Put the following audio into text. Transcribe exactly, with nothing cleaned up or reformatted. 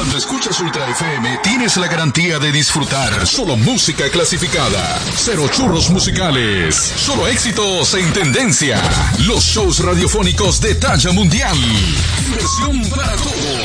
Cuando escuchas Ultra F M, tienes la garantía de disfrutar solo música clasificada. Cero churros musicales. Solo éxitos en tendencia. Los shows radiofónicos de talla mundial. Diversión para todos.